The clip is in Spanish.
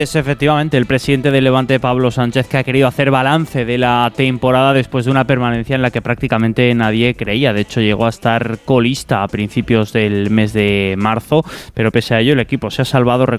Es efectivamente el presidente del Levante, Pablo Sánchez, que ha querido hacer balance de la temporada después de una permanencia en la que prácticamente nadie creía. De hecho, llegó a estar colista a principios del mes de marzo, pero pese a ello el equipo se ha salvado